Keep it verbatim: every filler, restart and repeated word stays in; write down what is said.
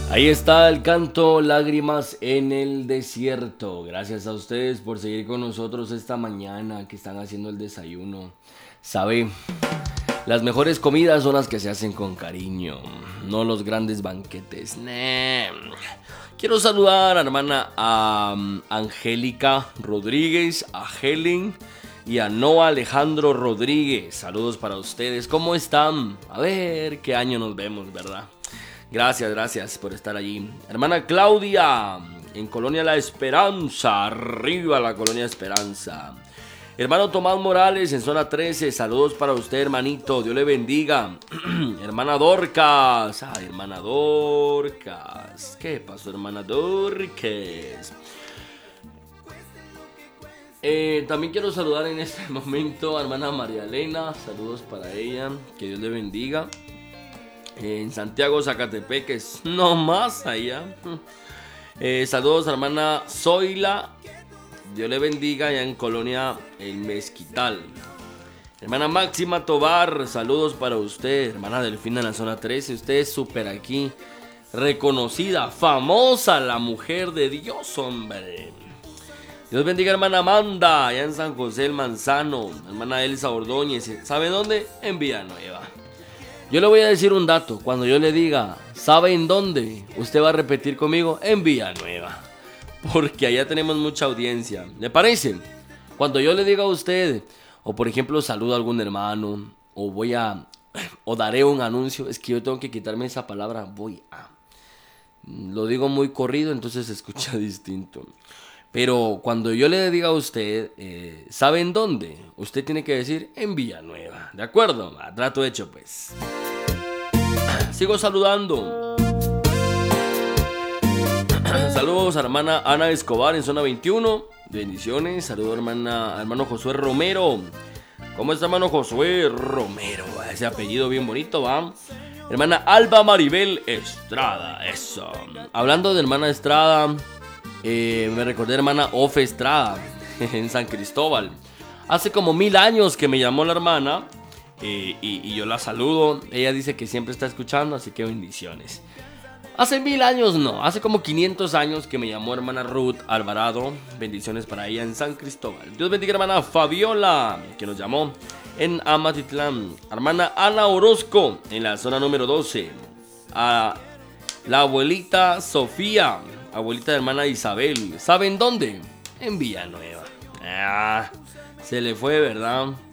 Ahí está el canto Lágrimas en el Desierto. Gracias a ustedes por seguir con nosotros esta mañana que están haciendo el desayuno. Sabe, las mejores comidas son las que se hacen con cariño, no los grandes banquetes. Nah. Quiero saludar a la hermana a um, Angélica Rodríguez, a Helen y a Noah Alejandro Rodríguez. Saludos para ustedes. ¿Cómo están? A ver qué año nos vemos, ¿verdad? Gracias, gracias por estar allí. Hermana Claudia, en Colonia La Esperanza. Arriba la Colonia Esperanza. Hermano Tomás Morales, en zona trece. Saludos para usted, hermanito. Dios le bendiga. Hermana Dorcas. Ay, hermana Dorcas. ¿Qué pasó, hermana Dorcas? Eh, también quiero saludar en este momento a hermana María Elena. Saludos para ella. Que Dios le bendiga. En Santiago, Zacatepeques, no más allá. Eh, saludos a hermana Zoila. Dios le bendiga allá en Colonia El Mezquital. Hermana Máxima Tobar, saludos para usted. Hermana Delfina en la zona trece, usted es súper aquí. Reconocida, famosa, la mujer de Dios, hombre. Dios bendiga hermana Amanda, allá en San José el Manzano. Hermana Elsa Ordóñez, ¿sabe dónde? En Villanueva. Yo le voy a decir un dato. Cuando yo le diga, ¿sabe en dónde? Usted va a repetir conmigo, en Villanueva. Porque allá tenemos mucha audiencia. ¿Le parece? Cuando yo le diga a usted, o por ejemplo saludo a algún hermano, o voy a, o daré un anuncio, es que yo tengo que quitarme esa palabra, voy a. Lo digo muy corrido, entonces se escucha distinto. Pero cuando yo le diga a usted, eh, ¿sabe en dónde? Usted tiene que decir en Villanueva. ¿De acuerdo? A trato hecho, pues. Sigo saludando. Saludos a hermana Ana Escobar en zona veintiuno. Bendiciones. Saludos hermana, hermano Josué Romero. ¿Cómo está hermano Josué Romero? Ese apellido bien bonito, ¿va? Hermana Alba Maribel Estrada. Eso. Hablando de hermana Estrada, eh, me recordé hermana Ofe Estrada en San Cristóbal. Hace como mil años que me llamó la hermana. Eh, y, y yo la saludo. Ella dice que siempre está escuchando, así que bendiciones. Hace mil años no, hace como quinientos años que me llamó hermana Ruth Alvarado. Bendiciones para ella en San Cristóbal. Dios bendiga hermana Fabiola, que nos llamó en Amatitlán. Hermana Ana Orozco en la zona número doce. A la abuelita Sofía, abuelita de hermana Isabel. ¿Saben dónde? En Villanueva. Ah, se le fue, ¿verdad?